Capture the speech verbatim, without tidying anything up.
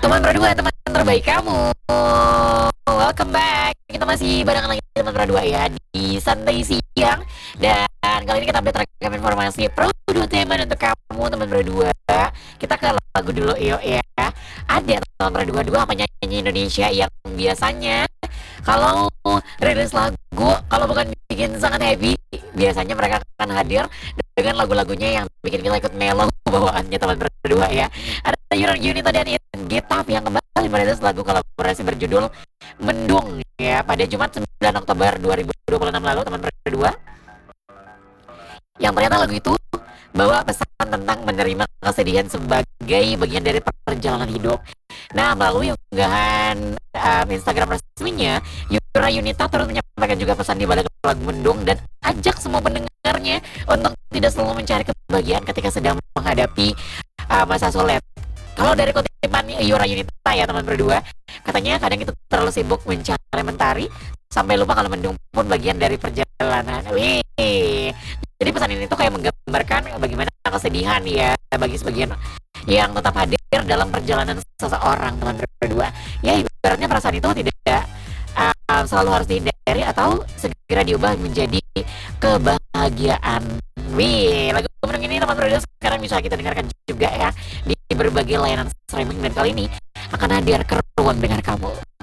Teman berdua, teman terbaik kamu. Welcome back. Kita masih barengan lagi teman berdua ya di santai siang. Dan kali ini kita update ragam informasi pro dua teman untuk kamu teman berdua. Kita ke lagu dulu yuk ya. Ada teman berdua dua penyanyi Indonesia yang biasanya kalau rilis lagu, kalau bukan bikin sangat happy, biasanya mereka akan hadir dengan lagu-lagunya yang bikin kita ikut melo bawaannya teman berdua ya. Ada Yura Yunita dan Intan Gitaf yang kembali merilis lagu kolaborasi berjudul Mendung ya pada Jumat sembilan Oktober dua ribu dua puluh enam lalu teman berdua. Yang ternyata lagu itu bawa pesan tentang menerima kesedihan sebagai bagian dari perjalanan hidup. Nah, melalui unggahan um, Instagram resminya, Yura Yunita turut menyampaikan juga pesan di balik lagu Mendung dan ajak semua pendengarnya untuk tidak selalu mencari kebahagiaan ketika sedang menghadapi uh, masa sulit. Kalau dari kutipan Yura Yunita ya teman berdua, katanya kadang itu terlalu sibuk mencari mentari sampai lupa kalau mendung pun bagian dari perjalanan. Wih. Jadi pesan ini tuh kayak menggambarkan bagaimana kesedihan ya bagi sebagian yang tetap hadir dalam perjalanan seseorang teman berdua. Ya ibaratnya perasaan itu tidak uh, selalu harus dihindari atau segera diubah menjadi kebahagiaan. Wih, lagu Mendung ini teman berdua sekarang bisa kita dengarkan juga ya di berbagai layanan streaming dan kali ini akan hadir ke ruang dengar kamu.